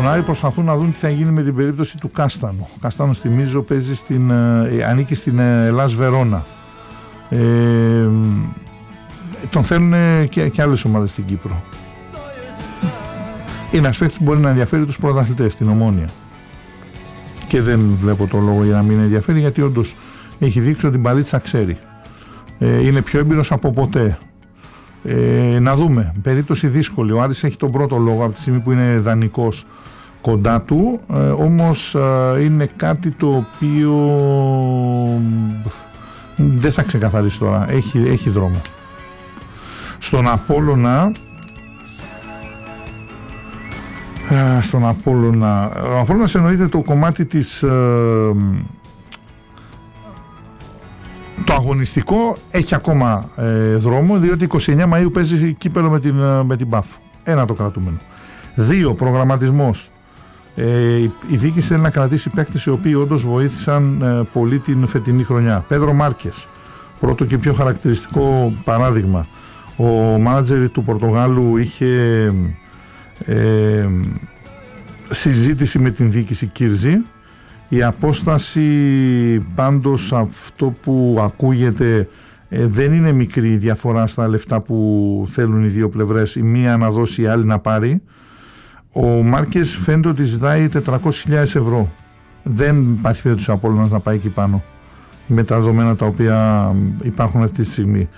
τον Άρη προσπαθούν να δουν τι θα γίνει με την περίπτωση του Κάστανου. Ο Κάστανος, θυμίζω, παίζει ανήκει στην Ελλάς Βερόνα. Τον θέλουν και άλλες ομάδες στην Κύπρο. Είναι ένας παίκτης που μπορεί να ενδιαφέρει τους πρωταθλητές, την Ομόνοια. Και δεν βλέπω το λόγο για να μην ενδιαφέρει, γιατί όντως έχει δείξει ότι την μπαλίτσα ξέρει. Είναι πιο έμπειρος από ποτέ. Να δούμε. Περίπτωση δύσκολη. Ο Άρης έχει τον πρώτο λόγο από τη στιγμή που είναι δανεικός κοντά του. Όμως είναι κάτι το οποίο δεν θα ξεκαθαρίσει τώρα. Έχει δρόμο. Στον Απόλλωνα, ο Απόλλωνας εννοείται το κομμάτι της το αγωνιστικό έχει ακόμα δρόμο, διότι 29 Μαΐου παίζει κύπελο με την ΠΑΦ. Ένα το κρατούμενο. 2. Προγραμματισμός. Η διοίκηση θέλει να κρατήσει παίκτες οι οποίοι όντως βοήθησαν πολύ την φετινή χρονιά. Πέδρο Μάρκες, πρώτο και πιο χαρακτηριστικό παράδειγμα. Ο μάνατζερ του Πορτογάλου είχε συζήτηση με την διοίκηση Κίρζη. Η απόσταση, πάντως, αυτό που ακούγεται, δεν είναι μικρή διαφορά στα λεφτά που θέλουν οι δύο πλευρές, η μία να δώσει, η άλλη να πάρει. Ο Μάρκες φαίνεται ότι ζητάει 400.000 ευρώ. Δεν υπάρχει περίπτωση ο Απόλλωνας να πάει εκεί πάνω με τα δεδομένα τα οποία υπάρχουν αυτή τη στιγμή.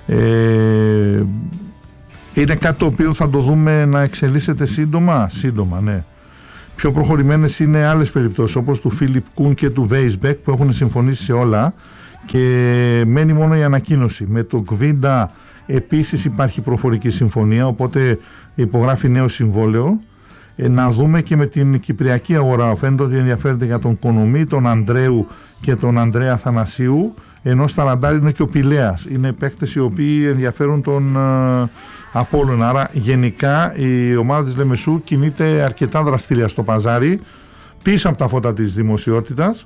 Είναι κάτι το οποίο θα το δούμε να εξελίσσεται σύντομα, ναι. Πιο προχωρημένες είναι άλλες περιπτώσεις, όπως του Φίλιπ Κουν και του Βέισμπεκ, που έχουν συμφωνήσει σε όλα και μένει μόνο η ανακοίνωση. Με το Κβίντα επίσης υπάρχει προφορική συμφωνία, οπότε υπογράφει νέο συμβόλαιο. Να δούμε και με την κυπριακή αγορά. Φαίνεται ότι ενδιαφέρεται για τον Κονομή, τον Ανδρέου και τον Ανδρέα Θανασίου, ενώ στα ραντάρ είναι και ο Πηλέας. Είναι παίκτες οι οποίοι ενδιαφέρουν τον Απόλλωνα. Άρα γενικά η ομάδα της Λεμεσού κινείται αρκετά δραστήρια στο παζάρι, πίσω από τα φώτα της δημοσιότητας,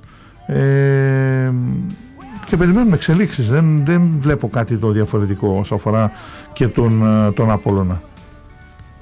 και περιμένουμε εξελίξεις. Δεν βλέπω κάτι το διαφορετικό όσο αφορά και τον Απόλλωνα.